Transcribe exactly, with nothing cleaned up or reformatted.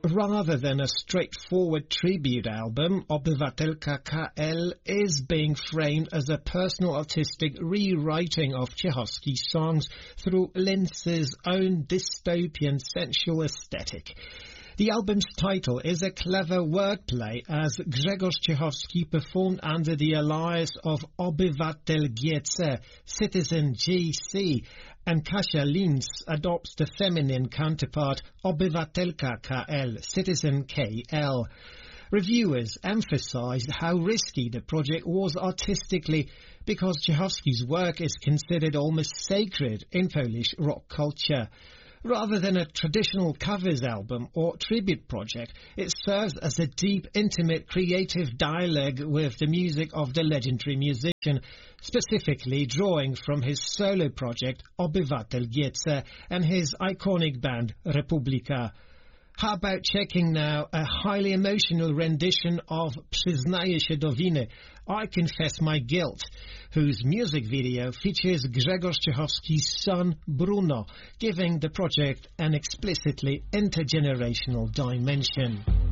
Rather than a straightforward tribute album, Obywatelka K L is being framed as a personal artistic rewriting of Ciechowski's songs through Linz's own dystopian sensual aesthetic. The album's title is a clever wordplay, as Grzegorz Ciechowski performed under the alias of Obywatel G C, Citizen G C, and Kasia Linz adopts the feminine counterpart Obywatelka K L, Citizen K L. Reviewers emphasized how risky the project was artistically because Ciechowski's work is considered almost sacred in Polish rock culture. Rather than a traditional covers album or tribute project, it serves as a deep, intimate, creative dialogue with the music of the legendary musician, specifically drawing from his solo project Obywatel G C and his iconic band Republika. How about checking now a highly emotional rendition of Przyznaję się do winy, I Confess My Guilt, whose music video features Grzegorz Ciechowski's son Bruno, giving the project an explicitly intergenerational dimension.